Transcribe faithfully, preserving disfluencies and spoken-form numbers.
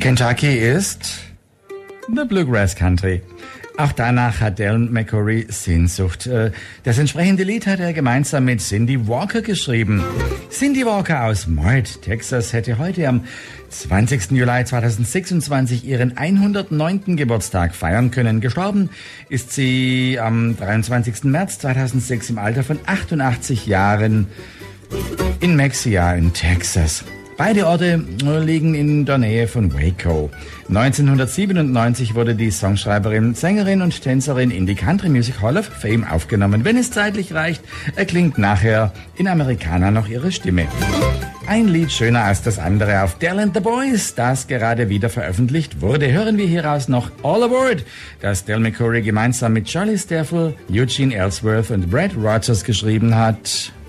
Kentucky ist the Bluegrass Country. Auch danach hat Del McCoury Sehnsucht. Das entsprechende Lied hat er gemeinsam mit Cindy Walker geschrieben. Cindy Walker aus Mart, Texas, hätte heute am zwanzigsten Juli zweitausendsechsundzwanzig ihren hundertneunten Geburtstag feiern können. Gestorben ist sie am dreiundzwanzigsten März zweitausendsechs im Alter von achtundachtzig Jahren in Mexia in Texas. Beide Orte liegen in der Nähe von Waco. neunzehnhundertsiebenundneunzig wurde die Songschreiberin, Sängerin und Tänzerin in die Country Music Hall of Fame aufgenommen. Wenn es zeitlich reicht, erklingt nachher in Americana noch ihre Stimme. Ein Lied schöner als das andere auf Del and the Boys, das gerade wieder veröffentlicht wurde. Hören wir hieraus noch All Aboard, das Del McCoury gemeinsam mit Charlie Staffel, Eugene Ellsworth und Brad Rogers geschrieben hat.